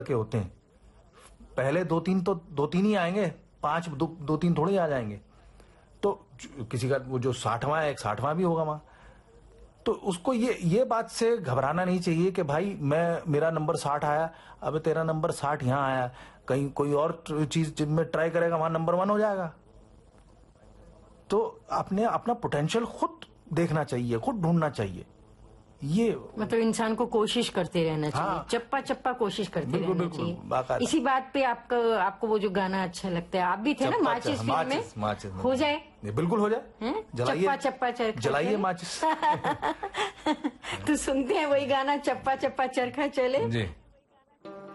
के होते हैं, पहले दो तीन ही आएंगे, पांच दो तीन थोड़े ही आ जाएंगे। तो किसी का वो जो 60वां है, एक 60वां भी होगा वहां। तो उसको ये बात से घबराना नहीं चाहिए कि भाई मेरा नंबर 60 आया, अब तेरा नंबर 60 यहां आया, कहीं कोई और चीज जिनमें ट्राई करेगा वहां नंबर 1 हो जाएगा। तो आपने अपना पोटेंशियल खुद देखना चाहिए, खुद ढूंढना चाहिए। ये मतलब इंसान को कोशिश करते रहना चाहिए। हाँ, चप्पा चप्पा कोशिश करते बिल्कुल, रहना बिल्कुल, चाहिए। इसी बात पे आपको वो जो गाना अच्छा लगता है, आप भी थे ना माचिस फिल्म में, माचिस हो जाए, बिल्कुल हो जाए, चप्पा चप्पा चरखा जलाइए माचिस। तो सुनते हैं वही गाना, चप्पा चप्पा चरखा चले। जी।